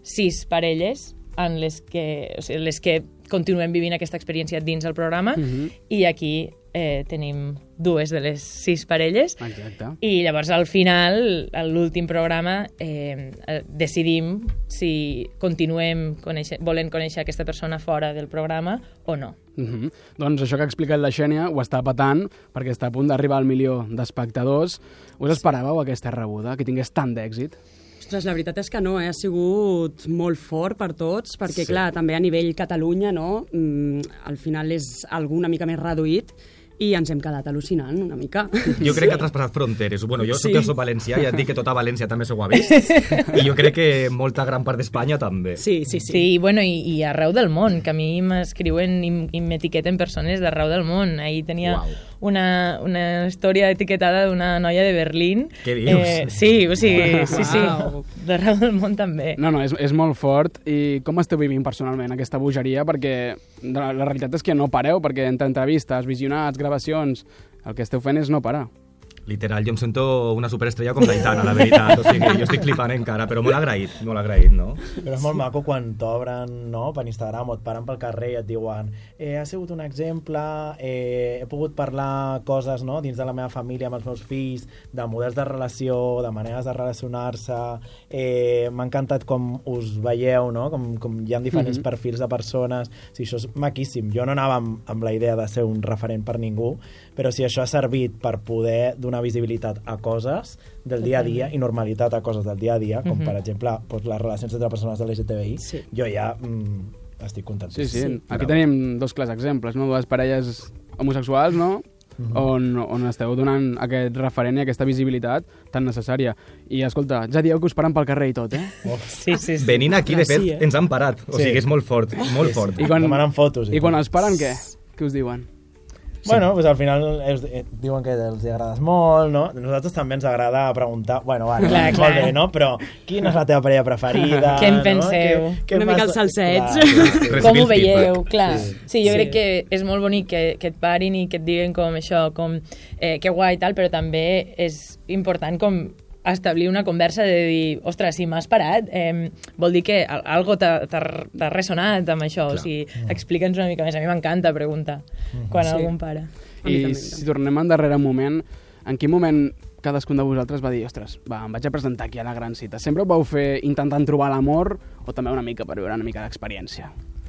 6 parelles en les que continuem vivint aquesta experiència dins el programa, i aquí tenim 2 de les 6 parelles. Exacte. I llavors al final, a l'últim programa, decidim si continuem volent conèixer aquesta persona fora del programa o no. Doncs això que ha explicat la Xènia ho està patant perquè està a punt d'arribar al 1 milió d'espectadors. Us esperàveu aquesta rebuda, que tingués tant d'èxit? Ostres, la veritat és que no, ha sigut molt fort per tots, perquè clar, també a nivell Catalunya, no? Al final és algú una mica més reduït, i ens hem quedat al·lucinant una mica. Jo crec que ha traspassat fronteres. Bueno, jo soc valencià, ja et dic que tota València també s'ho ha vist, i jo crec que molta gran part d'Espanya també. Sí. Bueno, i arreu del món, que a mi m'escriuen i m'etiqueten persones d'arreu del món. Ahir tenia una història etiquetada d'una noia de Berlín. Què dius? Sí, d'arreu del món també. No, és molt fort. I com esteu vivint personalment aquesta bogeria? Perquè la realitat és que no pareu, perquè entre entrevistes, visionats, gravacions, el que esteu fent és no parar. Literal, jo em sento una superestrella com l'Aitana, la veritat. O sigui, jo estic flipant encara, però molt agraït, no? Però és molt maco quan t'obren, no?, per Instagram o et paren pel carrer i et diuen ha sigut un exemple, he pogut parlar coses, no?, dins de la meva família amb els meus fills, de models de relació, de maneres de relacionar-se, m'ha encantat com us veieu, no?, com hi ha diferents perfils de persones. Sí, això és maquíssim. Jo no anava amb la idea de ser un referent per ningú, però si això ha servit per poder donar visibilitat a coses del dia a dia i normalitat a coses del dia a dia, com per exemple les relacions entre persones de l'LGTBI, jo ja estic content. Sí. Aquí tenim 2 clars exemples, no? 2 parelles homosexuals, no? On esteu donant aquest referent i aquesta visibilitat tan necessària. I escolta, ja dieu que us paren pel carrer i tot, Sí. Venint aquí, de fet, ens han parat. O sigui, és molt fort, molt fort. Demanen fotos. I quan els paren, què? Què us diuen? Bueno, pues al final diuen que els agrades molt, no? Nosaltres també ens agrada preguntar, bueno, vale, molt bé, no? Però quina és la teva parella preferida? Què en penseu? Una mica els salsets. Com ho veieu? Clar. Sí, jo crec que és molt bonic que et parin i que et diguen com això, com que guai i tal, però també és important com establir una conversa de dir, ostres, si m'has parat, vol dir que algo t'ha ressonat amb això. O sigui, explica'ns una mica més. A mi m'encanta preguntar quan algú em para. I si tornem endarrere un moment, en quin moment cadascun de vosaltres va dir, ostres, em vaig a presentar aquí a la gran cita? Sempre ho vau fer intentant trobar l'amor o també una mica per viure una mica d'experiència?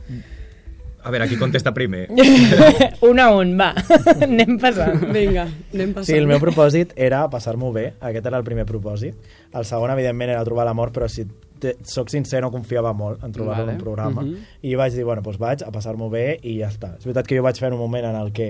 A veure, qui contesta primer? Un a un, va. Anem passant. Vinga, anem passant. Sí, el meu propòsit era passar-m'ho bé. Aquest era el primer propòsit. El segon, evidentment, era trobar l'amor, però si soc sincer, no confiava molt en trobar-lo en un programa. I vaig dir, bueno, doncs vaig a passar-m'ho bé i ja està. És veritat que jo vaig fer un moment en el que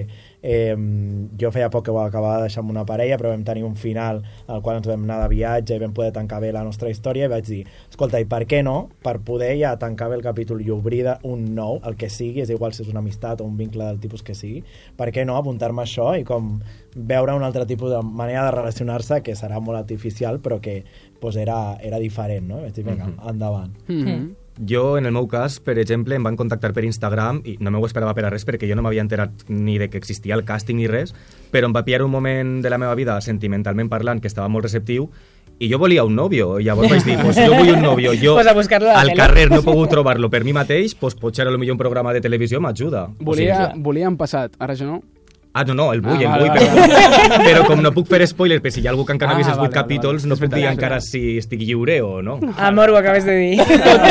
jo feia poc que ho acabava de deixar amb una parella, però vam tenir un final al qual ens vam anar de viatge i vam poder tancar bé la nostra història i vaig dir, escolta, i per què no? Per poder ja tancar bé el capítol i obrir un nou, el que sigui, és igual si és una amistat o un vincle del tipus que sigui, per què no apuntar-me a això i com veure un altre tipus de manera de relacionar-se que serà molt artificial però que pues, era diferent, no? Vaig dir, vinga, endavant. Jo, en el meu cas, per exemple, em van contactar per Instagram i no m'ho esperava per a res perquè jo no m'havia enterat ni de que existia el càsting ni res, però em va pillar un moment de la meva vida, sentimentalment parlant, que estava molt receptiu i jo volia un nòvio. I llavors vaig dir, pues jo vull un nòvio. Jo pues a buscar-lo a la al tele. carrer no he pogut trobar-lo per mi mateix, pues potser potser un programa de televisió m'ajuda. Volia en passat, ara ja no? Ah, no, el vull, però com no puc fer spoiler, però si hi ha algú que encara no ha vist els 8 capítols, no puc dir encara si estic lliure o no. Amor, ho acabes de dir.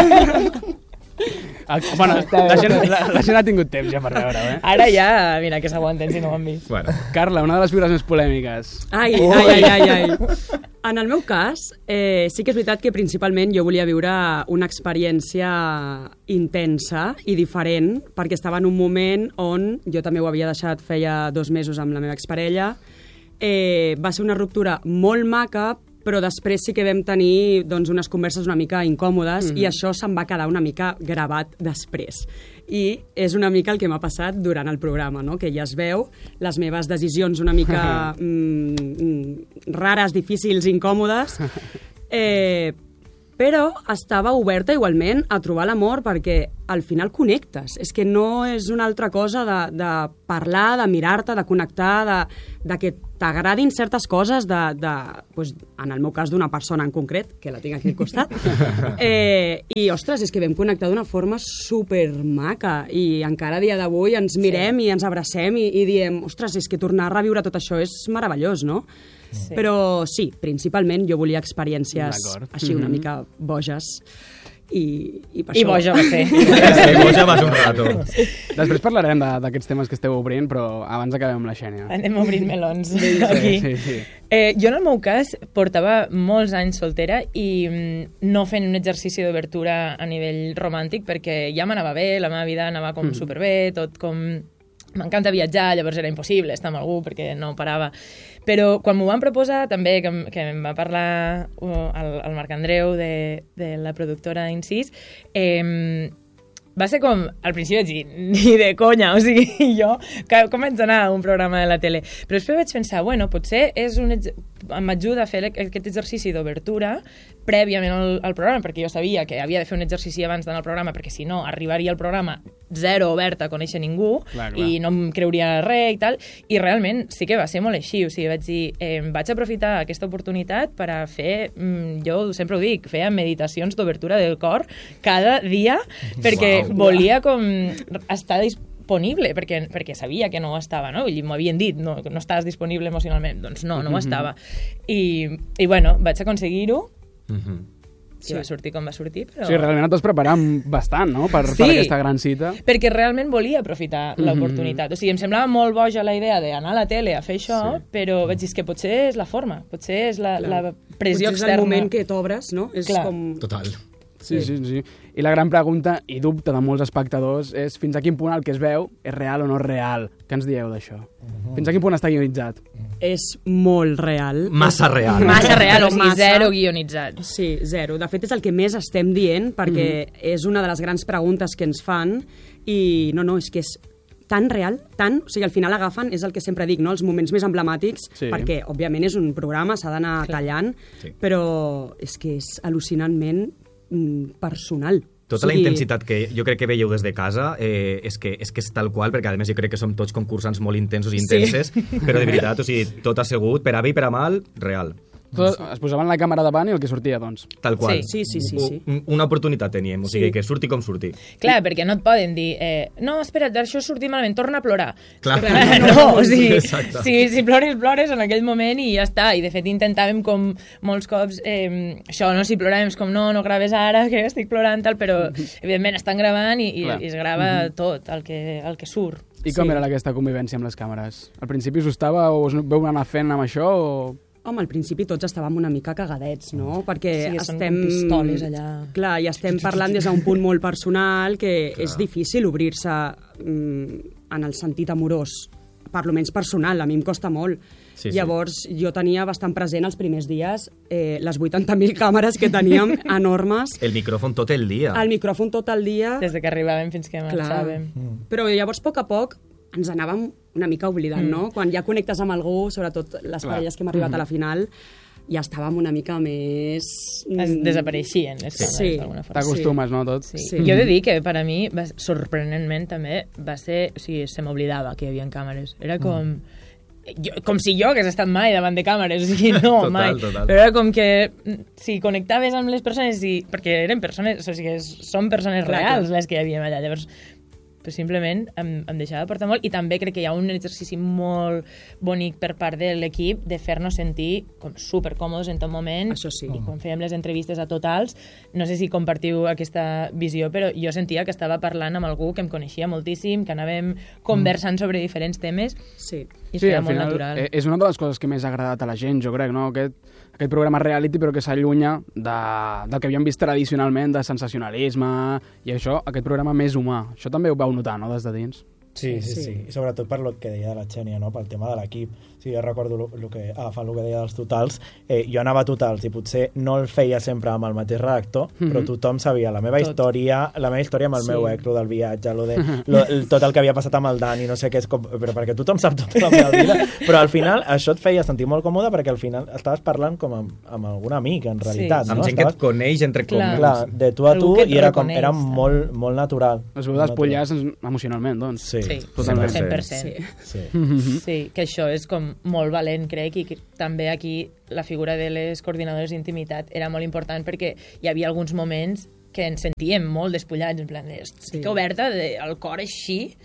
Bueno, la gent ha tingut temps ja per veure-ho, Ara ja, mira, que s'aguanten si no ho han vist. Bueno. Carla, una de les figures més polèmiques. Ai. En el meu cas, sí que és veritat que principalment jo volia viure una experiència intensa i diferent, perquè estava en un moment on jo també ho havia deixat feia 2 mesos amb la meva exparella. Va ser una ruptura molt maca, però després sí que vam tenir doncs, unes converses una mica incòmodes i això se'm va quedar una mica gravat després. I és una mica el que m'ha passat durant el programa, no? Que ja es veu les meves decisions una mica rares, difícils, incòmodes, però estava oberta igualment a trobar l'amor perquè al final connectes. És que no és una altra cosa de parlar, de mirar-te, de connectar, de que t'agradin certes coses pues, en el meu cas d'una persona en concret, que la tinc aquí al costat, i, ostres, és que vam connectar d'una forma supermaca i encara a dia d'avui ens mirem i ens abracem i diem, ostres, és que tornar a reviure tot això és meravellós, no? Sí. Però sí, principalment jo volia experiències així una mica boges i per això... I boja va ser. Sí, boja va ser un rato. Després parlarem d'aquests temes que esteu obrint, però abans acabem amb la Xènia. Anem obrint melons aquí. Sí. Jo en el meu cas portava molts anys soltera i no fent un exercici d'obertura a nivell romàntic perquè ja m'anava bé, la meva vida anava com superbé, tot com... M'encanta viatjar, llavors era impossible estar amb algú perquè no parava. Però quan m'ho van proposar, també, que em va parlar el Marc Andreu de la productora Incís, va ser com, al principi vaig dir, ni de conya, o sigui, jo com vaig anar a un programa de la tele. Però després vaig pensar, bueno, potser m'ajuda a fer aquest exercici d'obertura prèviament al programa, perquè jo sabia que havia de fer un exercici abans d'anar al programa, perquè si no, arribaria al programa zero obert a conèixer ningú, clar. I no em creuria res i tal, i realment sí que va ser molt així, o sigui, vaig dir, vaig aprofitar aquesta oportunitat per a fer, jo sempre ho dic, feia meditacions d'obertura del cor cada dia, perquè volia com estar disponible, perquè sabia que no ho estava, no? I m'ho havien dit, no estàs disponible emocionalment. Doncs no ho estava. I bueno, vaig aconseguir-ho, i va sortir com va sortir, però... Sí, realment et vas preparar bastant, no?, per aquesta gran cita. Perquè realment volia aprofitar l'oportunitat. O sigui, em semblava molt boja la idea d'anar a la tele a fer això, però vaig dir que potser és la forma, potser és la pressió externa. Potser és el moment que t'obres, no? És com... Total. Sí. I la gran pregunta i dubte de molts espectadors és fins a quin punt el que es veu és real o no real. Què ens dieu d'això? Fins a quin punt està guionitzat? És molt real. Massa real. Massa real, o sigui, zero guionitzat. Sí, zero. De fet, és el que més estem dient, perquè és una de les grans preguntes que ens fan, i no, és que és tan real, tant... O sigui, al final agafen, és el que sempre dic, no?, els moments més emblemàtics, perquè, òbviament, és un programa, s'ha d'anar tallant, però és que és al·lucinantment personal. Tota la intensitat que jo crec que veieu des de casa és que és tal qual, perquè a més jo crec que som tots concursants molt intensos i intenses, però de veritat, o sigui, tot assegut, per a bé i per a mal, real. Es posaven la càmera davant i el que sortia, doncs. Tal qual. Sí. Una oportunitat teníem, o sigui, que surti com surti. Clar, perquè no et poden dir no, espera't, això sortir malament, torna a plorar. Clar. No, o sigui, si plores en aquell moment i ja està. I de fet intentàvem com molts cops això, no? Si ploràvem és com no graves ara, que estic plorant, tal, però evidentment estan gravant i es grava tot el que surt. I com era aquesta convivència amb les càmeres? Al principi us estava o us veu anar fent amb això o... Home, al principi tots estàvem una mica cagadets, no? Perquè són com pistoles allà. Clar, i estem parlant des d'un punt molt personal que és difícil obrir-se en el sentit amorós. Per lo menys personal, a mi em costa molt. Llavors, jo tenia bastant present els primers dies les 80.000 càmeres que teníem enormes. El micròfon tot el dia. El micròfon tot el dia. Des que arribàvem fins que marxàvem. Però llavors, a poc a poc, ens anàvem una mica oblidant, no? Quan ja connectes amb algú, sobretot les parelles que hem arribat a la final, ja estàvem una mica més... Desapareixien les càmeres, d'alguna forma. T'acostumes, no, tot? Sí. Jo he de dir que per a mi, sorprenentment també, va ser... O sigui, se m'oblidava que hi havia càmeres. Era com... com si jo hagués estat mai davant de càmeres, o sigui, no, mai. Però era com que si connectaves amb les persones, perquè eren persones, o sigui, són persones reals les que hi havia allà, llavors... però simplement em deixava portar molt, i també crec que hi ha un exercici molt bonic per part de l'equip de fer-nos sentir com supercòmodes en tot moment. Això sí. I quan fèiem les entrevistes a Totals, no sé si compartiu aquesta visió, però jo sentia que estava parlant amb algú que em coneixia moltíssim, que anàvem conversant sobre diferents temes, i es feia molt natural. És una de les coses que més ha agradat a la gent, jo crec, no? Aquest programa reality, però que s'allunya del que havíem vist tradicionalment, de sensacionalisme, i això, aquest programa més humà. Això també ho vau notar, no?, des de dins. Sí. I sobretot per lo que deia de la Xènia, no?, pel tema de l'equip. O Sí, jo recordo agafant el que deia dels totals, jo anava a totals i potser no el feia sempre amb el mateix redactor, però tothom sabia la meva història amb el meu ex, del viatge, tot el que havia passat amb el Dani, no sé què, però perquè tothom sap tota la meva vida, però al final això et feia sentir molt còmode perquè al final estaves parlant com amb algun amic, en realitat. Amb gent que et coneix entre cometes. Clar, de tu a tu, i era molt natural. Es veu despullars emocionalment, doncs. Sí, totalment. 100%. Sí, que això és com molt valent, crec, i que també aquí la figura de les coordinadores d'intimitat era molt important perquè hi havia alguns moments que ens sentíem molt despullats, en plan, estic oberta, el cor així,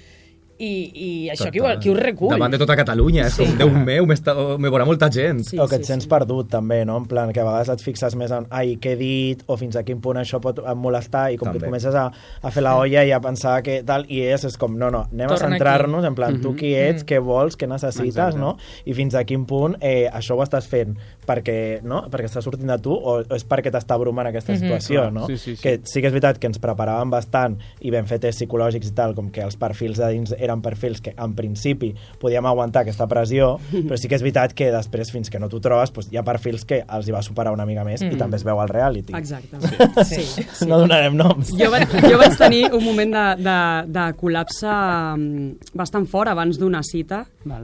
i això qui ho recull? Davant de tota Catalunya, és com, Déu meu, me veurà molta gent. O que et sents perdut, també, no? En plan, que a vegades et fixes més en què he dit, o fins a quin punt això pot molestar, i com que et comences a fer la olla i a pensar que tal, i és com, no, anem a centrar-nos, en plan, tu qui ets, què vols, què necessites, no? I fins a quin punt això ho estàs fent perquè està sortint de tu, o és perquè t'està abrumant aquesta situació, no? Que sí que és veritat que ens preparàvem bastant i vam fer tests psicològics i tal, com que els perfils de dins eren perfils que en principi podíem aguantar aquesta pressió, però sí que és veritat que després, fins que no t'ho trobes, hi ha perfils que els hi va superar una mica més i també es veu al reality. Exacte. Sí. No donarem noms. Jo vaig tenir un moment de col·lapse bastant fort abans d'una cita,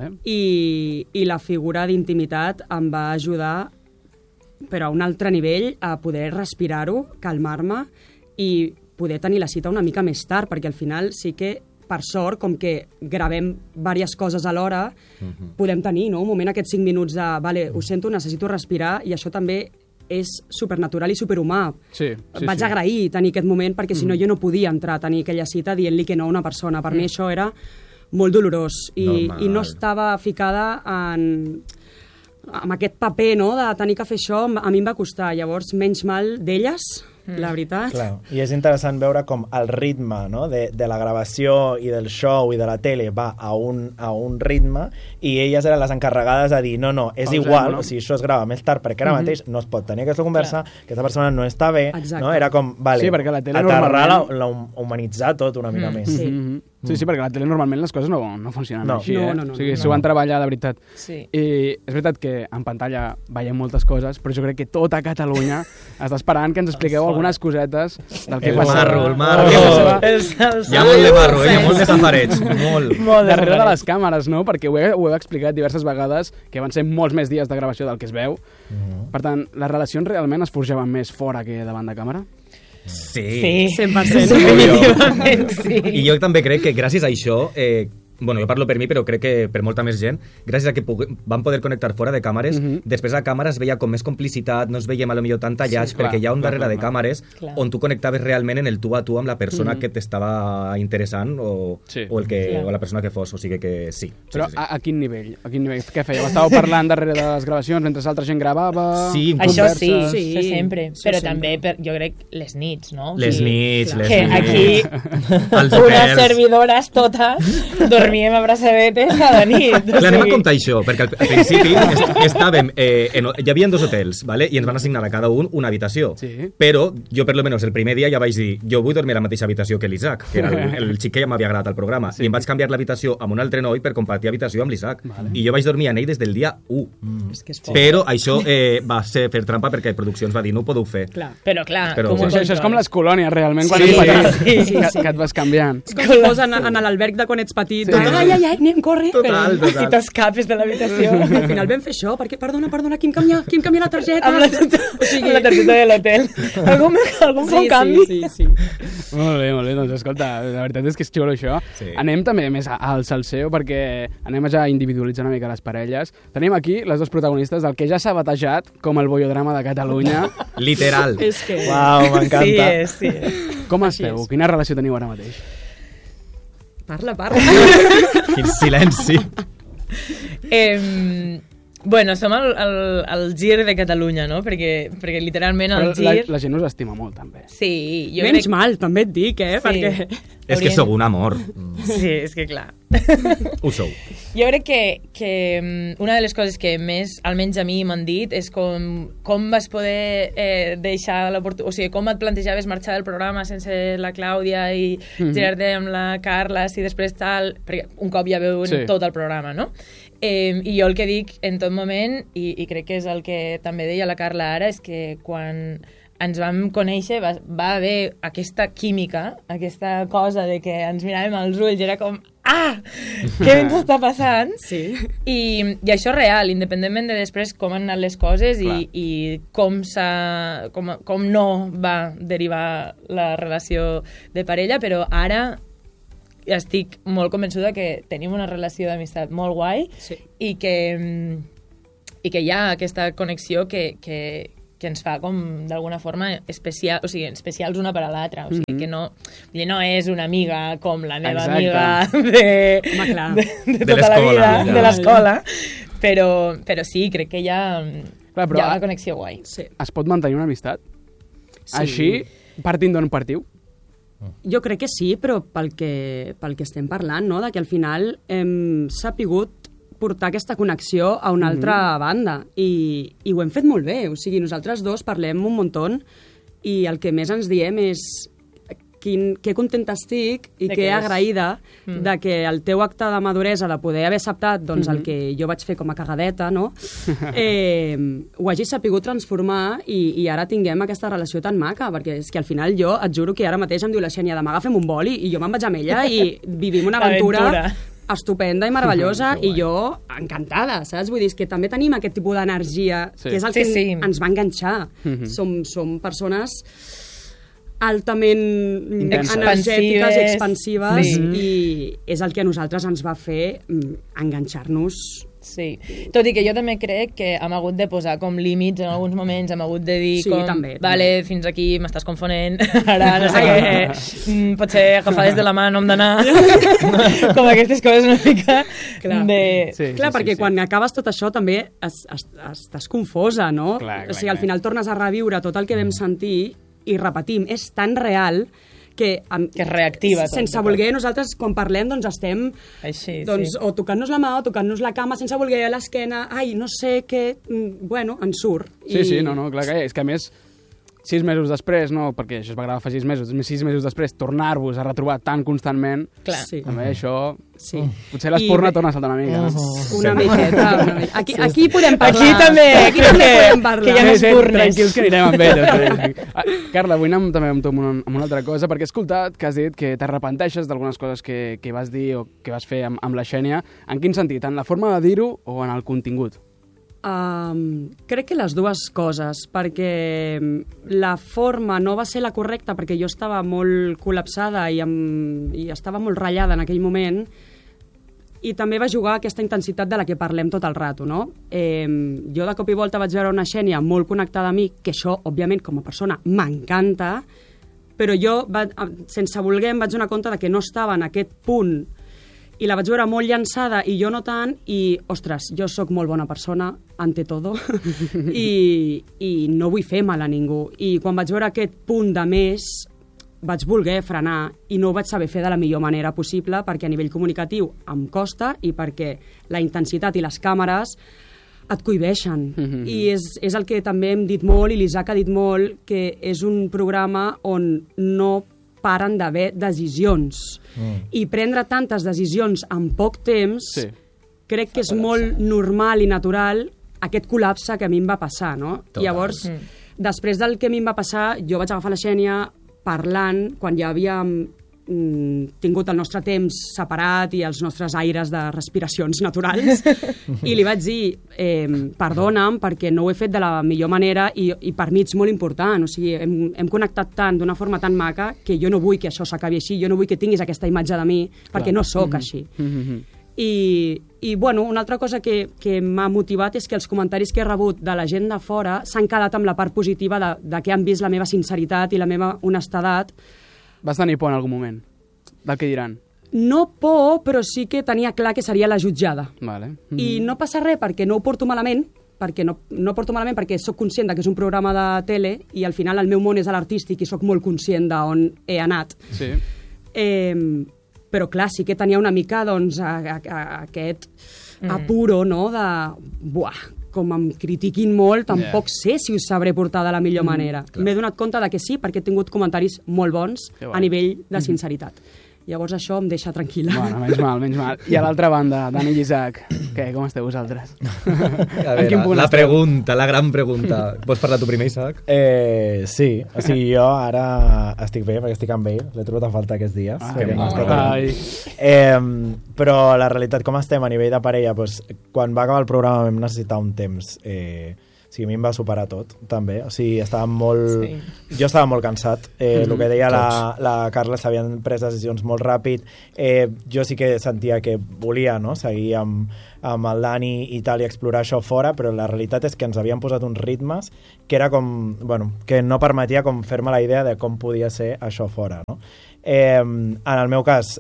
i la figura d'intimitat em va ajudar, però a un altre nivell, a poder respirar-ho, calmar-me i poder tenir la cita una mica més tard, perquè al final sí que per sort, com que gravem diverses coses alhora, podem tenir un moment, aquests 5 minuts de vale, ho sento, necessito respirar, i això també és supernatural i superhumà. Vaig agrair tenir aquest moment, perquè si no jo no podia entrar a tenir aquella cita dient-li que no a una persona. Per mi això era molt dolorós i no estava ficada amb aquest paper, no?, de tenir que fer això. A mi em va costar, llavors menys mal d'elles, la veritat. Clar. I és interessant veure com el ritme, no?, de la gravació i del show i de la tele va a un ritme, i elles eren les encarregades de dir, no, és igual, o sigui, això es grava més tard perquè ara mateix no es pot tenir aquesta conversa, aquesta persona no està bé, no? Era com, vale, aterrar, humanitzar tot una mica més. Sí, perquè a la tele normalment les coses no funcionen així, o sigui, s'ho van treballar de veritat. I és veritat que en pantalla veiem moltes coses, però jo crec que tota Catalunya està esperant que ens expliqueu algunes cosetes del que passa. El marro. Hi ha molt de marro, hi ha molt de safareig. Molt. Darrere de les càmeres, no? Perquè ho he explicat diverses vegades, que van ser molts més dies de gravació del que es veu. Per tant, les relacions realment es forjaven més fora que davant de càmera? Sí. 100%. Definitivament, sí. I jo també crec que gràcies a això, bueno, jo parlo per mi, però crec que per molta més gent, gràcies a que vam poder connectar fora de càmeres, després a càmera es veia com més complicitat, no es veiem a lo millor tan tallats, perquè hi ha un darrere de càmeres on tu connectaves realment en el tu a tu amb la persona que t'estava interessant o la persona que fos, o sigui que sí. Però a quin nivell? Què fèieu? Estàveu parlant darrere de les gravacions mentre l'altra gent gravava? Sí, això sí, això sempre. Però també, jo crec, les nits, no? Les nits. Que aquí unes servidores totes dormíem abraçadetes cada nit. Clar, anem a comptar això, perquè al principi estàvem... hi havia 2 hotels, ¿vale? I ens van assignar a cada un una habitació. Però jo, per lo menos, el primer dia ja vaig dir jo vull dormir a la mateixa habitació que l'Isaac, que era el xic que ja m'havia agradat al programa. I em vaig canviar l'habitació amb un altre noi per compartir habitació amb l'Isaac. I jo vaig dormir amb ell des del dia 1. Però això va ser fer trampa perquè producció ens va dir no ho podeu fer. Però clar... Això és com les colònies, realment, quan ets petit, que et vas canviant. És com si fos en l'alberg de quan ets petit. Ai, anem, corre. Total. I t'escapes de l'habitació. Al final vam fer això, perquè, perdona, qui em canvia la targeta? Amb la targeta de l'hotel. Algun fa un canvi? Sí. Molt bé, doncs escolta, la veritat és que és xulo això. Anem també més al salseo, perquè anem ja a individualitzar una mica les parelles. Tenim aquí les 2 protagonistes del que ja s'ha batejat com el bollodrama de Catalunya. Literal. Uau, m'encanta. Sí. Com esteu? Quina relació teniu ara mateix? Parla. Quin silenci. Bueno, som el gir de Catalunya, no? Perquè literalment el gir... La gent us estima molt, també. Sí, jo menys mal, també et dic, Sí. perquè... És que sou un amor. Sí, és que clar. Ho sou. Jo crec que una de les coses que més, almenys a mi, m'han dit és com vas poder deixar l'oportunitat... O sigui, com et plantejaves marxar del programa sense la Clàudia i girar-te amb la Carla, si després tal... Perquè un cop ja veuen tot el programa, no? I jo el que dic en tot moment, i crec que és el que també deia la Carla ara, és que quan ens vam conèixer va haver aquesta química, aquesta cosa de que ens miràvem als ulls, era com, què ens està passant? Sí. I això és real, independentment de després com han anat les coses i com no va derivar la relació de parella, però ara estic molt convençuda que tenim una relació d'amistat molt guai i que hi ha aquesta connexió que ens fa com d'alguna forma especial, o sigui, especials una per a l'altra, o sigui, que no és una amiga com la meva amiga de tota la vida, de l'escola, però sí, crec que hi ha una connexió guai. Es pot mantenir una amistat? Així, partint d'on partiu? Jo crec que sí, però pel que estem parlant, no? De que al final hem sapigut portar aquesta connexió a una altra banda i ho hem fet molt bé, o sigui, nosaltres dos parlem un muntó i el que més ens diem és que contenta estic i que agraïda de que el teu acte de maduresa de poder haver acceptat doncs, el que jo vaig fer com a cagadeta, no? Ho hagi sapigut transformar i ara tinguem aquesta relació tan maca, perquè és que al final jo et juro que ara mateix em diu la Xènia, demà agafem un boli i jo me'n vaig amb ella i vivim una aventura estupenda i meravellosa i jo encantada, saps? Vull dir, que també tenim aquest tipus d'energia que és el que ens va enganxar. Som persones altament energètiques, expansives i és el que a nosaltres ens va fer enganxar-nos. Sí, tot i que jo també crec que hem hagut de posar com límits en alguns moments, hem hagut de dir vale, fins aquí m'estàs confonent, ara no sé què, potser agafar des de la mà no hem d'anar, com aquestes coses una mica Clar, perquè quan acabes tot això també estàs confosa, no? O sigui, al final tornes a reviure tot el que vam sentir i repetim, és tan real que es reactiva tot. Sense voler, nosaltres quan parlem doncs estem o tocant-nos la mà o tocant-nos la cama sense voler a l'esquena, no sé què, bueno, ens surt. Sí, no, clar que és que a més 6 mesos després, no, perquè això es va gravar fa 6 mesos, 6 mesos després tornar-vos a retrobar tan constantment, també això, potser l'espurna torna a saltar una mica. Una miqueta. Aquí podem parlar. Aquí també podem parlar. Que hi ha espurnes. Tranquils que anirem amb ell. Carla, vull anar també amb tu amb una altra cosa, perquè he escoltat que has dit que t'arrepenteixes d'algunes coses que vas dir o que vas fer amb la Xènia. En quin sentit? En la forma de dir-ho o en el contingut? Crec que les dues coses, perquè la forma no va ser la correcta perquè jo estava molt col·lapsada i estava molt ratllada en aquell moment i també va jugar aquesta intensitat de la que parlem tot el rato, no? Jo de cop i volta vaig veure una Xènia molt connectada a mi, que això, òbviament, com a persona m'encanta, però jo, sense voler, em vaig donar compte de que no estava en aquest punt i la vaig veure molt llançada i jo no tant, i, ostres, jo sóc molt bona persona, ante todo, i no vull fer mal a ningú. I quan vaig veure aquest punt de més, vaig voler frenar i no ho vaig saber fer de la millor manera possible perquè a nivell comunicatiu em costa i perquè la intensitat i les càmeres et cohibeixen. I és el que també hem dit molt i l'Isaac ha dit molt, que és un programa on no paren d'haver decisions. I prendre tantes decisions en poc temps, crec que és molt normal i natural aquest col·lapse que a mi em va passar, no? Llavors, després del que a mi em va passar, jo vaig agafar la Xènia parlant, quan ja havíem tingut el nostre temps separat i els nostres aires de respiracions naturals, i li vaig dir, perdona'm perquè no ho he fet de la millor manera i per mi ets molt important, o sigui, hem connectat tant d'una forma tan maca que jo no vull que això s'acabi així, jo no vull que tinguis aquesta imatge de mi perquè no sóc així. I bueno, una altra cosa que m'ha motivat és que els comentaris que he rebut de la gent de fora s'han quedat amb la part positiva de que han vist la meva sinceritat i la meva honestedat. Vas tenir por en algun moment del que diran? No por, però sí que tenia clar que seria la jutjada. Vale. I no passa res perquè no ho porto malament, perquè no porto malament perquè sóc conscient que és un programa de tele i al final el meu món és l'artístic i sóc molt conscient d'on he anat. Sí. Però clar, sí que tenia una mica doncs, aquest apuro, no?, de com em critiquin molt, tampoc sé si ho sabré portar de la millor manera. M'he donat compte de que sí, perquè he tingut comentaris molt bons a nivell de sinceritat. Llavors això em deixa tranquil·la. Bueno, menys mal. I a l'altra banda, Dani i Isaac, què, com esteu vosaltres? A veure, la gran pregunta. Vols parlar tu primer, Isaac? Sí, o sigui, jo ara estic bé, perquè estic amb ell, l'he trobat a falta aquests dies. Però la realitat, com estem a nivell de parella, doncs, quan va acabar el programa vam necessitar un temps... O sigui, a mi em va superar tot, també. O sigui, jo estava molt cansat. El que deia la Carla, s'havien pres decisions molt ràpid. Jo sí que sentia que volia, no?, seguir amb el Dani i tal, i explorar això fora, però la realitat és que ens havien posat uns ritmes que era com... Bueno, que no permetia com fer-me la idea de com podia ser això fora, no? En el meu cas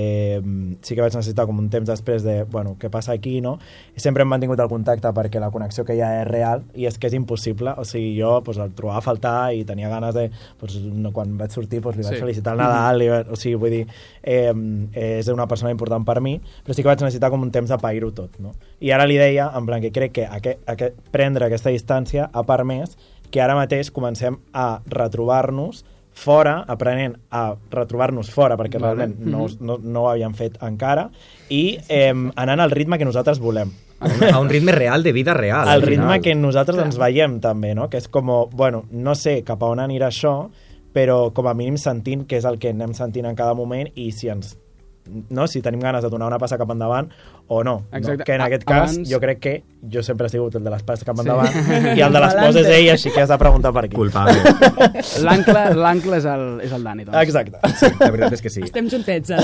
sí que vaig necessitar com un temps després de, bueno, què passa aquí, no? Sempre hem mantingut el contacte perquè la connexió que hi ha és real i és que és impossible, o sigui, jo pues, el trobava a faltar i tenia ganes de, pues, quan vaig sortir pues, li vaig felicitar el Nadal, o sigui, vull dir, és una persona important per mi, però sí que vaig necessitar com un temps de pair-ho tot, no? I ara li deia, en plan, que crec que prendre aquesta distància ha permès que ara mateix comencem a retrobar-nos fora, aprenent a retrobar-nos fora, perquè realment no ho havíem fet encara, i anant al ritme que nosaltres volem. A un ritme real, de vida real. Al ritme que nosaltres ens veiem, també, no? Que és com, bueno, no sé cap a on anirà això, però com a mínim sentint que és el que anem sentint en cada moment i si tenim ganes de donar una passa cap endavant o no. Exacte. Que en aquest cas jo crec que jo sempre he sigut el de les passes cap endavant i el de les poses ell, així que has de preguntar per aquí. Culpable. L'ancle és el Dani, doncs. Exacte. Sí, la veritat és que sí. Estem juntets.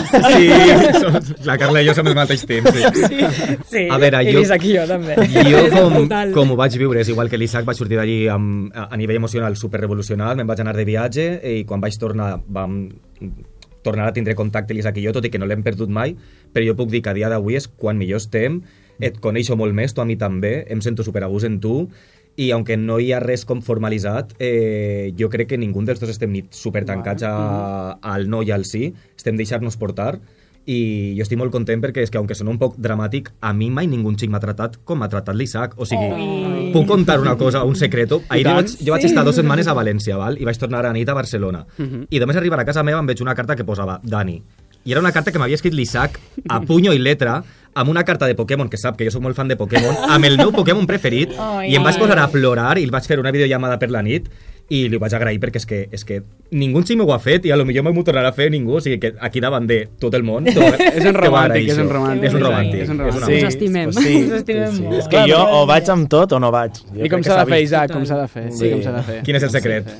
Sí, la Carla i jo som al mateix temps. Sí, a veure, i l'Isaac i jo també. Jo, com ho vaig viure, és igual que l'Isaac, vaig sortir d'allí a nivell emocional superrevolucionat, me'n vaig anar de viatge i quan vaig tornar vam tornar a tindre contacte l'Isaac i jo, tot i que no l'hem perdut mai, però jo puc dir que a dia d'avui és quan millor estem, et coneixo molt més, tu a mi també, em sento superagust en tu, i aunque no hi ha res com formalitzat, jo crec que ningú dels dos estem ni super tancats al no i al sí, estem deixar-nos portar, i jo estic molt content perquè és que, aunque sona un poc dramàtic, a mi mai ningú xic m'ha tratat com m'ha tratat l'Isaac. O sigui, puc contar una cosa, un secreto. Ahir jo vaig estar 2 setmanes a València, val? I vaig tornar a nit a Barcelona. I només arribar a casa meva em veig una carta que posava Dani. I era una carta que m'havia escrit l'Isaac a puño i letra, amb una carta de Pokémon, que sap que jo soc molt fan de Pokémon, amb el meu Pokémon preferit, i em vaig posar a plorar i el vaig fer una videollamada per la nit, i li vaig agrair perquè és que ningú en m'ho ha fet i a lo millor m'ho tornarà a fer ningú, o sigui que aquí davant de tot el món és un romàntic. Us estimem. És que jo o vaig amb tot o no vaig. I com s'ha de fer, Isaac? Com s'ha de fer? Quin és el secret?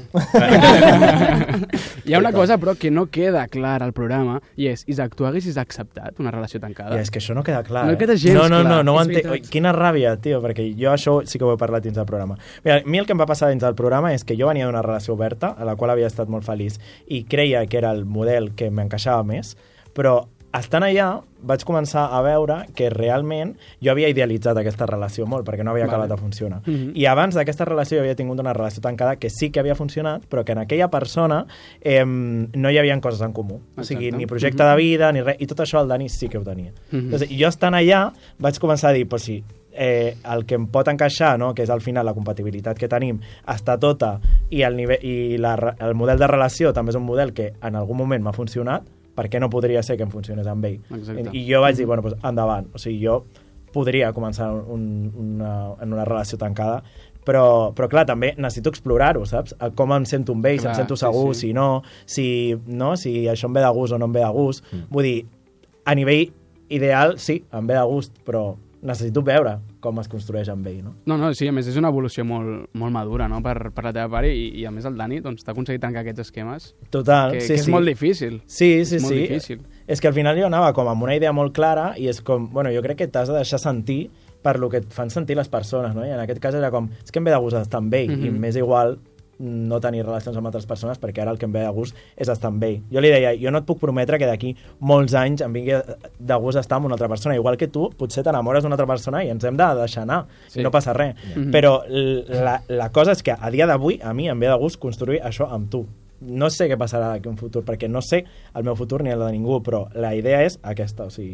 Hi ha una cosa, però, que no queda clar al programa, i és, Isaac, tu haguessis acceptat una relació tancada? I és que això no queda clar. No queda gens clar. No ho entenc. Quina ràbia, tio, perquè jo això sí que ho he parlat dins del programa. Mira, a mi el que em va passar dins del programa és que jo venia d'una relació oberta, a la qual havia estat molt feliç, i creia que era el model que m'encaixava més, però estant allà vaig començar a veure que realment jo havia idealitzat aquesta relació molt, perquè no havia acabat de funcionar. I abans d'aquesta relació jo havia tingut una relació tancada que sí que havia funcionat, però que en aquella persona no hi havia coses en comú. O sigui, ni projecte de vida, ni res, i tot això el Dani sí que ho tenia. Entonces, jo estant allà vaig començar a dir, pues sí, el que em pot encaixar, no? Que és al final la compatibilitat que tenim, està tota, i el model de relació també és un model que en algun moment m'ha funcionat, per què no podria ser que em funcionés amb ell? Exacte. I jo vaig dir, bueno, pues, endavant. O sigui, jo podria començar en una relació tancada, però clar, també necessito explorar-ho, saps? Com em sento amb ell, si em sento segur, si no, si això em ve de gust o no em ve de gust. Vull dir, a nivell ideal, sí, em ve de gust, però necessito veure com es construeix amb ell, no? No, sí, a més és una evolució molt madura, no?, per la teva part, i a més el Dani doncs, t'ha aconseguit tancar aquests esquemes. Total, que és molt difícil. Sí. Difícil. És que al final jo anava com amb una idea molt clara i és com, bueno, jo crec que t'has de deixar sentir per lo que et fan sentir les persones, no? I en aquest cas era com, és que em ve de gust estar amb ell, i m'és igual no tenir relacions amb altres persones perquè ara el que em ve de gust és estar amb ell. Jo li deia, jo no et puc prometre que d'aquí molts anys em vingui de gust estar amb una altra persona, igual que tu potser t'enamores d'una altra persona i ens hem de deixar anar, i no passa res. Però la cosa és que a dia d'avui a mi em ve de gust construir això amb tu. No sé què passarà d'aquí un futur, perquè no sé el meu futur ni el de ningú, però la idea és aquesta, o sigui,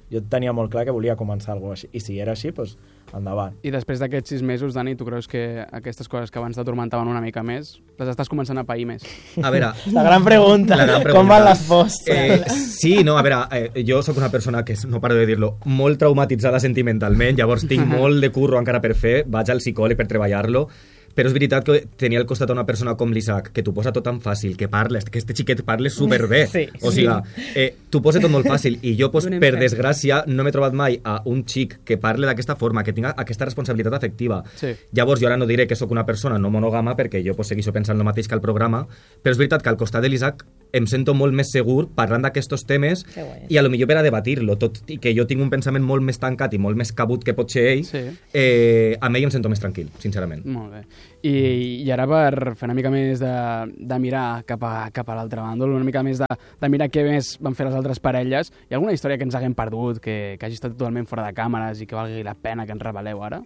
jo tenia molt clar que volia començar alguna cosa així, i si era així, doncs endavant. I després d'aquests 6 mesos, Dani, tu creus que aquestes coses que abans t'atormentaven una mica més, les estàs començant a pair més? A veure... La gran pregunta. Com van les postres? Sí, no, a veure, jo sóc una persona que, no paro de dir-lo, molt traumatitzada sentimentalment, llavors tinc molt de curro encara per fer, vaig al psicòleg per treballar-lo, però és veritat que tenir al costat una persona com l'Isaac, que t'ho posa tot tan fàcil, que parles, que este xiquet parles superbé. Sí, o sigui, t'ho posa tot molt fàcil. I jo, per desgràcia, no m'he trobat mai a un xic que parle d'aquesta forma, que tinga aquesta responsabilitat afectiva. Sí. Llavors, jo ara no diré que sóc una persona no monògama, perquè jo segueixo pensant el mateix que al programa, però és veritat que al costat de l'Isaac em sento molt més segur parlant d'aquests temes i a lo millor per a debatir-lo, tot i que jo tinc un pensament molt més tancat i molt més cabut que pot ser ell, amb ell em sento més tranquil, sincerament. Molt bé. I ara per fer una mica més de mirar cap a l'altre bàndol, una mica més de mirar què més van fer les altres parelles, hi ha alguna història que ens haguem perdut, que hagi estat totalment fora de càmeres i que valgui la pena que ens reveleu ara?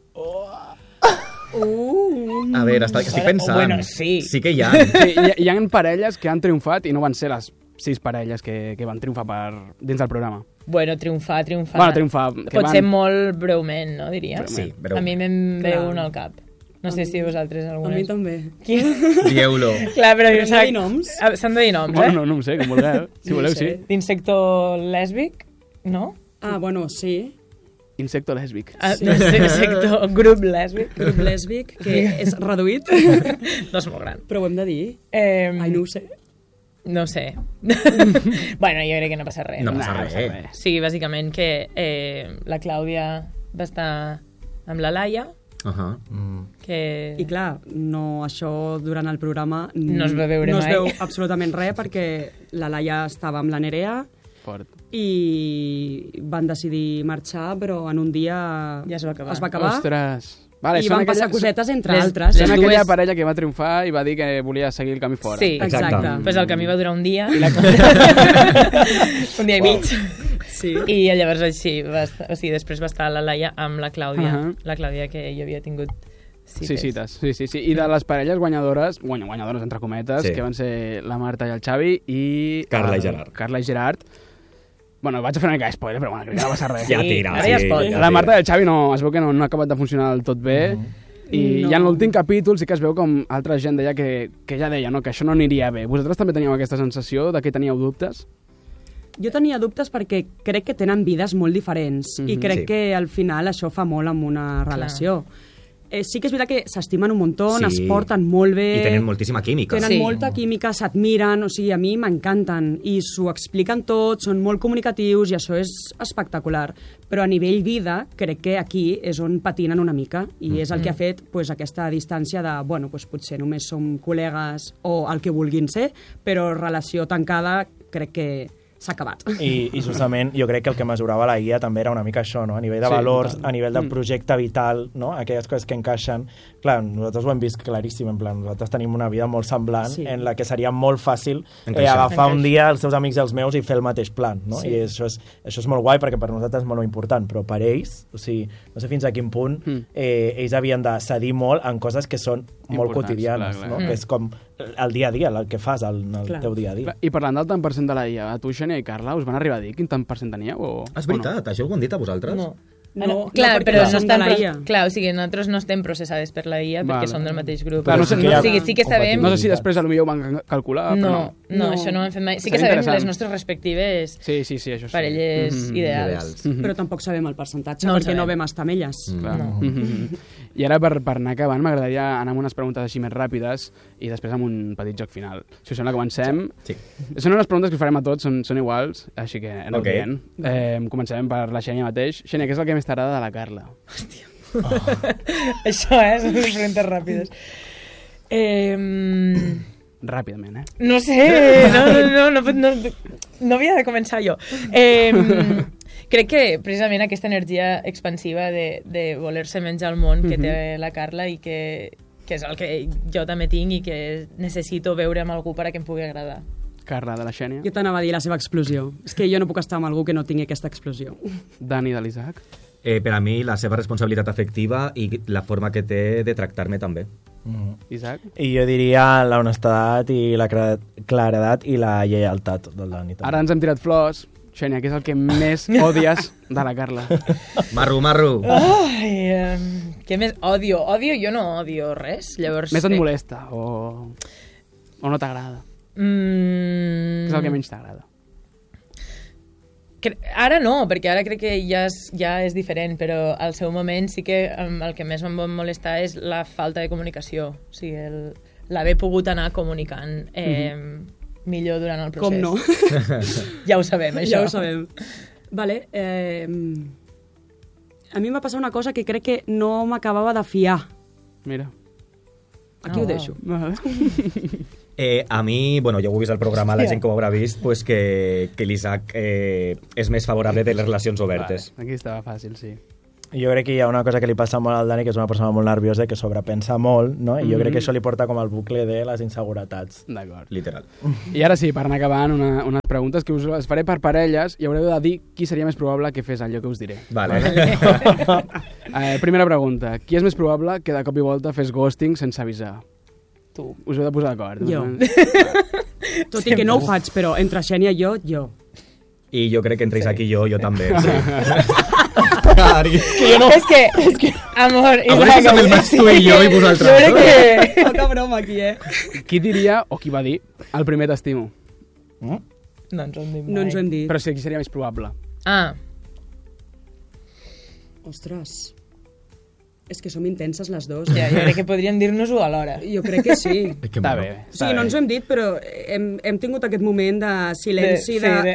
A veure, estic pensant. Bueno, sí. Sí que hi ha. Sí, hi ha parelles que han triomfat i no van ser les 6 parelles que van triomfar dins del programa. Bueno, triomfar. Bueno, triomfar. Ser molt breument, no, diria? Sí, breument. A mi me'n ve un al cap. No sé si vosaltres alguna. A mi també. Qui? Dieu-lo. Clar, però s'han de dir noms? S'han de dir noms, Bueno, no em sé, com vulgueu. Si voleu, sí. D'insecto lèsbic, no? Ah, bueno, sí. Insecto lèsbic. Insecto grup lèsbic. Grup lèsbic, que és reduït. No és molt gran. Però ho hem de dir. Ai, no ho sé. No sé. Bueno, jo crec que no passa res. No passa res. Sí, bàsicament que la Clàudia va estar amb la Laia, que... I clar, no, això durant el programa no es va veure mai. No es veu absolutament res perquè la Laia estava amb la Nerea i van decidir marxar, però en un dia ja es va acabar. Ostres! Vale, I van passar cosetes entre altres. Són aquella parella que va triomfar i va dir que volia seguir el camí fora. Sí, exacte. Pues el camí va durar un dia. Un dia i mig. Sí. I llavors així, després va estar la Laia amb la Clàudia, la Clàudia que jo havia tingut cites. Sí. I de les parelles guanyadores entre cometes, que van ser la Marta i el Xavi i... Carla i Gerard. Bueno, vaig a fer una mica de spoiler, però bueno, crec que no passa res. Ja tira. Ara ja es pot. La Marta i el Xavi es veu que no ha acabat de funcionar del tot bé, i ja en l'últim capítol sí que es veu com altra gent deia que ja deia que això no aniria bé. Vosaltres també teníeu aquesta sensació de que teníeu dubtes? Jo tenia dubtes perquè crec que tenen vides molt diferents i crec que al final això fa molt amb una relació. Sí que és veritat que s'estimen un muntó, es porten molt bé... I tenen moltíssima química. Tenen molta química, s'admiren, o sigui, a mi m'encanten. I s'ho expliquen tot, són molt comunicatius i això és espectacular. Però a nivell vida, crec que aquí és on patinen una mica i és el que ha fet aquesta distància de, bueno, potser només som col·legues o el que vulguin ser, però relació tancada crec que s'ha acabat. I justament jo crec que el que mesurava la guia també era una mica això, no? A nivell de valors, a nivell de projecte vital, no? Aquelles coses que encaixen. Clar, nosaltres ho hem vist claríssim, en plan, nosaltres tenim una vida molt semblant en la que seria molt fàcil agafar un dia els seus amics i els meus i fer el mateix plan, no? I això és molt guai perquè per nosaltres és molt important, però per ells, o sigui, no sé fins a quin punt ells havien de cedir molt en coses que són molt quotidianes, no? Que és com el dia a dia, el que fas en el teu dia a dia. I parlant del tant percent de la IA, tu, Xènia i Carla, us van arribar a dir quin tant percent teníeu? És veritat, això ho han dit a vosaltres? No, clar, però no estan clar, o sigui, nosaltres no estem processades per la IA perquè som del mateix grup. Clar, o sigui, sí que sabem... No sé si després potser ho van calcular, però no, això no ho hem fet mai. Sí que sabem les nostres respectives parelles ideals. Però tampoc sabem el percentatge perquè no vam estar amb elles. I ara, per anar acabant, m'agradaria anar amb unes preguntes així més ràpides i després amb un petit joc final. Si us sembla, comencem. Són unes preguntes que us farem a tots, són iguals, així que no ho diem. Comencem per la Xènia mateix. Xènia, què és el que més t'agrada de la Carla? Hòstia. Això, són les preguntes ràpides. Ràpidament, No sé, no havia de començar jo. Crec que precisament aquesta energia expansiva de voler-se menjar el món que té la Carla i que és el que jo també tinc i que necessito veure amb algú per a que em pugui agradar. Carla, de la Xènia? Jo t'anava a dir la seva explosió. És que jo no puc estar amb algú que no tingui aquesta explosió. Dani, de l'Isaac? Per a mi, la seva responsabilitat afectiva i la forma que té de tractar-me també. Isaac? I jo diria l'honestedat i la claredat i la lleialtat del Dani. Ara ens hem tirat flors, Xènia, què és el que més odies de la Carla? Marro. Ai, què més odio? Jo no odio res, llavors... Més et molesta o no t'agrada? Què és el que menys t'agrada? Ara no, perquè ara crec que ja és diferent, però al seu moment sí que el que més em va molestar és la falta de comunicació. O sigui, l'haver pogut anar comunicant millor durant el procés. Com no? Ja ho sabem, això. Ja ho sabem. Vale, a mi em va passar una cosa que crec que no m'acabava de fiar. Mira. Aquí ho deixo. Vale. A mi, bueno, jo ho he vist al programa, la gent que ho haurà vist, pues que l'Isaac és més favorable de les relacions obertes. Vale, aquí estava fàcil, sí. Jo crec que hi ha una cosa que li passa molt al Dani, que és una persona molt nerviosa, que sobrepensa molt, no? I jo crec que això li porta com al bucle de les inseguretats. D'acord. Literal. I ara sí, per anar acabant, unes preguntes que us les faré per parelles i haureu de dir qui seria més probable que fes allò que us diré. Vale. Primera pregunta. Qui és més probable que de cop i volta fes ghosting sense avisar? Tu. Us heu de posar d'acord. Jo. Tot i que no ho faig, però entre Xènia i jo. I jo crec que entre Isaac i jo també. Sí. És que, amor, Isaac... Avui només tu i jo i vosaltres. Jo crec que... Poca broma aquí, Qui diria, o qui va dir, el primer t'estimo? No ens ho hem dit mai. No ens ho hem dit. Però sí, qui seria més probable? Ostres. És que som intenses les dos. Ja, jo crec que podríem dir-nos-ho alhora. Jo crec que sí. Està bé. O sigui, no ens ho hem dit, però hem tingut aquest moment de silenci, de...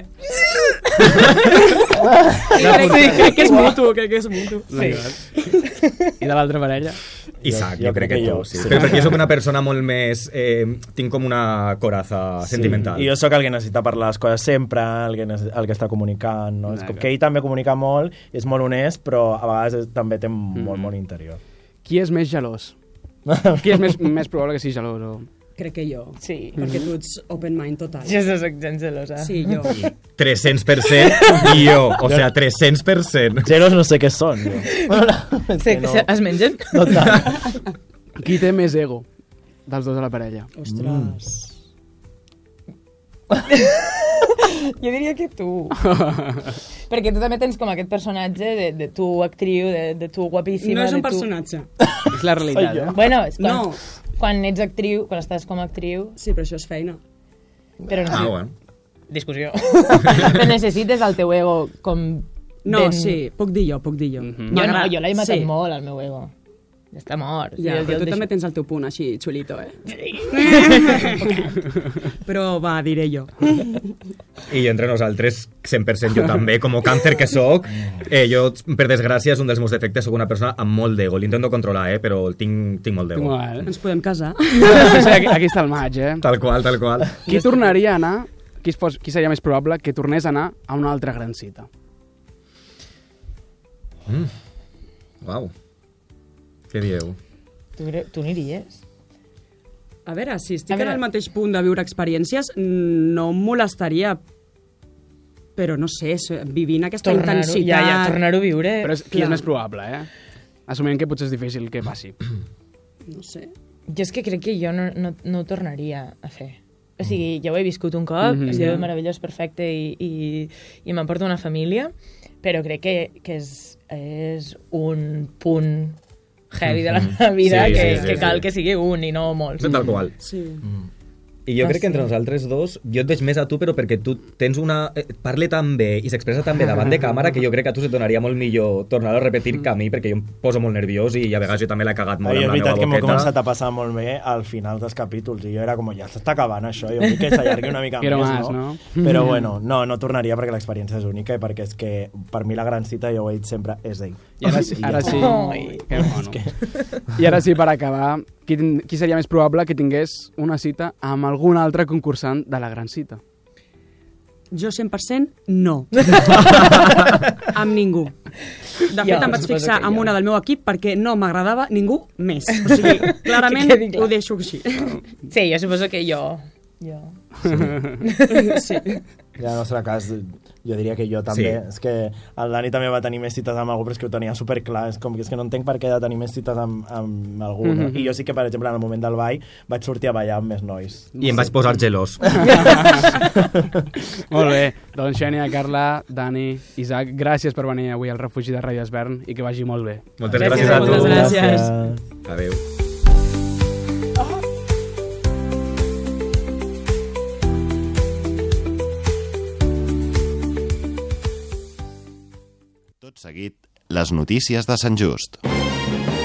Crec que és mutu, Sí. I de l'altra parella? Isaac, jo crec que tu, sí. Però perquè jo soc una persona molt més... tinc com una coraza sentimental. I jo sóc el que necessita parlar les coses sempre, el que està comunicant, no? És com que ell també comunica molt, és molt honest, però a vegades també té molt interior. Qui és més gelós? Qui és més probable que sigui gelós? O... Crec que jo. Sí. Perquè tu ets open mind total. Jo soc gens gelosa. Sí, jo. 300% i jo. O sigui, 300%. Zeros no sé què són, jo. Sí, no. Es mengen? No tant. Qui té més ego dels dos de la parella? Ostres. Jo diria que tu. Perquè tu també tens com aquest personatge de tu actriu, de tu guapíssima. No és un personatge. És la realitat, Bueno, és quan ets actriu, quan estàs com a actriu... Sí, però això és feina. Però bueno. Discussió. Però necessites el teu ego com... No, sí, puc dir jo. Jo l'he matat molt, el meu ego. Ja està mort. Ja, però tu també tens el teu punt així, xulito, Però va, diré jo. I entre nosaltres, 100% jo també, com a càncer que soc, jo, per desgràcia, és un dels meus defectes, soc una persona amb molt d'ego. L'intento controlar, però tinc molt d'ego. Ens podem casar? Aquí està el maig, Tal qual. Qui tornaria a anar, qui seria més probable que tornés a anar a una altra gran cita? Uau. Què dieu? Tu aniries? A veure, si estic en el mateix punt de viure experiències, no em molestaria, però no sé, vivint aquesta intensitat... Ja, tornar-ho a viure... Però qui és més probable, Assumint que potser és difícil que passi. No sé. Jo és que crec que jo no ho tornaria a fer. O sigui, ja ho he viscut un cop, ha sigut meravellós, perfecte, i m'emporta una família, però crec que és un punt heavy de la meva vida que cal que sigui un i no molts. Tal qual. Sí. I jo crec que entre nosaltres dos, jo et veig més a tu, però perquè tu tens una... parle tan bé i s'expressa tan bé davant de càmera que jo crec que a tu se't donaria molt millor tornar-ho a repetir que a mi, perquè jo em poso molt nerviós i a vegades jo també l'he cagat molt amb la meva boqueta. És veritat que m'ho he començat a passar molt bé al final dels capítols i jo era com, ja s'està acabant això, jo vull que s'allargui una mica més, no? Però bueno, no tornaria perquè l'experiència és única i perquè és que per mi la gran cita, jo ho he dit sempre, és ell. I ara sí. I ara sí, per acabar, qui seria més probable que tingués una cita amb algun altre concursant de la gran cita? Jo 100% no. Amb ningú. De fet, em vaig fixar amb una del meu equip perquè no m'agradava ningú més. O sigui, clarament ho deixo així. Sí, jo suposo que jo. Sí. I en el nostre cas, jo diria que jo també. Sí. És que el Dani també va tenir més cites amb algú, però és que ho tenia superclar. És com que no entenc per què he de tenir més cites amb algú. No? I jo sí que, per exemple, en el moment del ball vaig sortir a ballar amb més nois. I em vaig posar gelós. Molt bé. Doncs Xènia, Carla, Dani, Isaac, gràcies per venir avui al refugi de Ràdio Esbern i que vagi molt bé. Moltes gràcies a tu. Moltes gràcies. Adéu. Tot seguit, les notícies de Sant Just.